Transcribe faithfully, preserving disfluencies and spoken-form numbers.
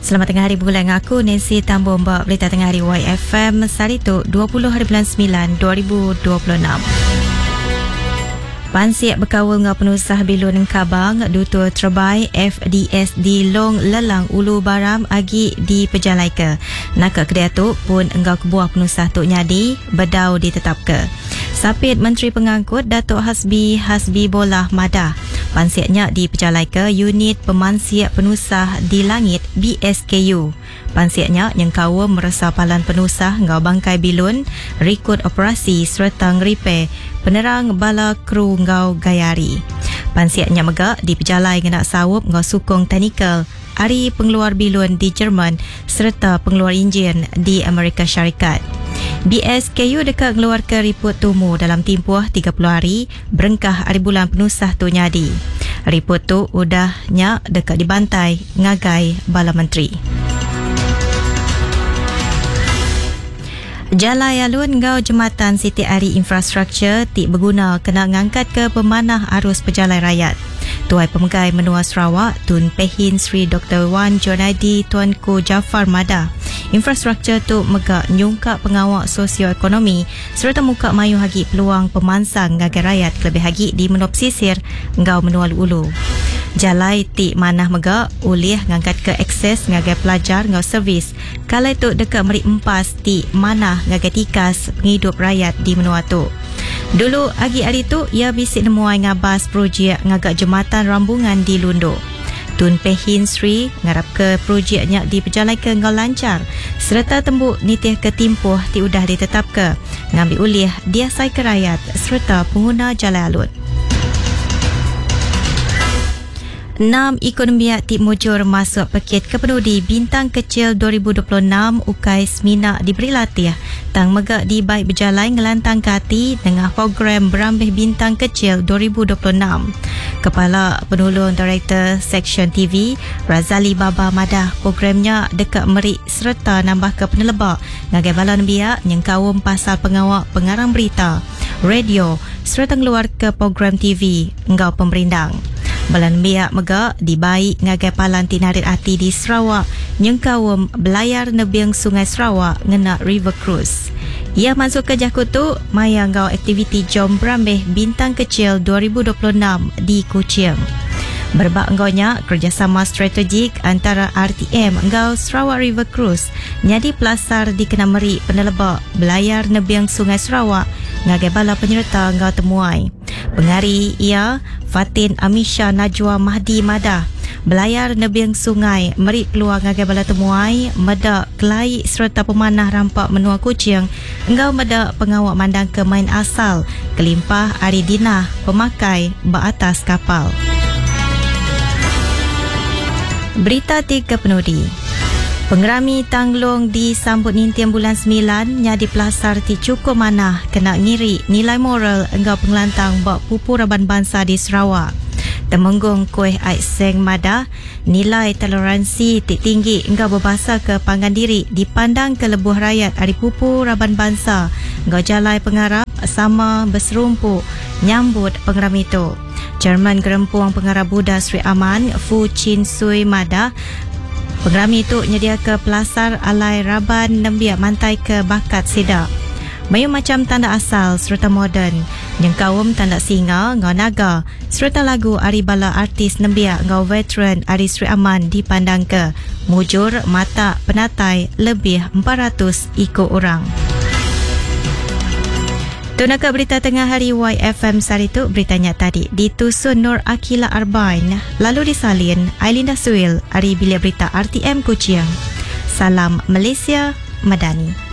Selamat tengah hari bulan dengan aku Nancy Tambah Mbak Berita Tengah Hari Y F M Sarituk dua puluh hari bulan sembilan dua ribu dua puluh enam. Pansiak berkawal dengan penusah bilun Kabang Dutur Terbai F D S di Long Lelang Ulu Baram agi di Pejalai ke. Nakak kedai tu pun enggau kebuah penusah Tok Nyadi berdau ditetap ke. Sapit Menteri Pengangkut Datuk Hasbi Hasbi Bolah Madah. Pansiaknya di Pejalai ke Unit Pemansiak Penusah di Langit B S K U. Pansiaknya yang kawa merasa palan penusah ngau bangkai bilun, rekod operasi serta ngeripe penerang bala kru ngau gayari. Pansiaknya megak di Pejalai kena sawup ngau sukong teknikal ari pengeluar bilun di Jerman serta pengeluar enjin di Amerika Syarikat. B S K U dekat mengeluarkan report tumu dalam tempoh tiga puluh hari berengkah hari bulan penusah tu nyadi. Report tu udahnya dekat dibantai ngagai Bala Menteri. Jalai alun ngau jematan Siti Ari Infrastruktur tik berguna kena ngangkat ke pemanah arus pejalai rakyat. Tuai Pemegai Menua Sarawak Tun Pehin Sri Doktor Wan Jonaidi Tuanku Jafar Madah. Infrastruktur tu megak nyungkak pengawak sosioekonomi serta muka mayu hagi peluang pemansang ngagai rakyat kelebih hagi di menua pesisir ngau menua ulu. Jalai tik manah megak ulih ngangkat ke akses ngagai pelajar ngau servis. Kalau tu dekat meri empas tik manah ngagai tikas penghidup rakyat di menua tu. Dulu agi hari tu ia bisik nemuai ngabas projek ngagak jematan rambungan di Lundo. Tun Pehin Sri ngarap ke projeknya di Pejalai ke ngau lancar serta tembuk nitih ke timpuh ti udah ditetap ke ngambil ulih diasai ke rakyat serta pengguna jalan alun. Enam ekonomi aktif mujur masuk paket kepenudi Bintang Kecil dua ribu dua puluh enam Ukai Semina diberi latih tang megak di baik berjalai ngelantang kati dengan program Berambih Bintang Kecil dua ribu dua puluh enam. Kepala Penolong Director Seksyen T V Razali Baba Madah programnya dekat merik serta nambah ke penelebak ngagai bala biak yang kawum pasal pengawak pengarang berita, radio serta ngeluar ke program T V ngau pemerindang. Balan biak megak dibaik ngagai palan tinarit hati di Sarawak yang kawum belayar nebiang Sungai Sarawak ngena River Cruise. Ia masuk ke jakut tu maya ngau aktiviti jom Berambih Bintang Kecil dua ribu dua puluh enam di Kuching. Berbak engaunya kerjasama strategik antara R T M engau Sarawak River Cruise nyadi pelasar di Kenameri penelebak belayar nebiang Sungai Sarawak ngagai bala penyerta engau temuai. Pengari ia Fatin Amisha Najwa Mahdi Madah belayar nebiang sungai merik peluang ngagai bala temuai medak kelai serta pemanah rampak menua Kuching engau medak pengawak mandang ke main asal kelimpah ari dinah pemakai bak atas kapal. Berita tiga penudi. Pengerami Tanglong disambut nintian bulan sembilan nyadi pelasar ti cukup manah kena ngiri nilai moral engau pengelantang bak pupu Raban Bangsa di Sarawak. Temenggung Kuih Ait Seng Madah nilai toleransi ti tinggi engau berbahasa ke panggan diri dipandang ke lebuh rakyat hari pupu Raban Bangsa engau jalai pengarap sama berserumpuk nyambut pengerami itu. Chairman Gerempuang Pengarah Buddha Sri Aman Fu Chin Sui Madah pengerami itu nyedia ke pelasar alai Raban nembiak mantai ke bakat sidak. Mayu macam tanda asal serta moden yang kawum tanda singa ngau naga serta lagu ari bala artis nembiak ngau veteran ari Sri Aman dipandang ke mujur mata penatai lebih empat ratus ikut orang. Tunaka berita tengah hari Y F M Sarituk beritanya tadi ditusun Nur Akila Arbain lalu disalin Ailinda Suil ari bilik berita R T M Kuching. Salam Malaysia Madani.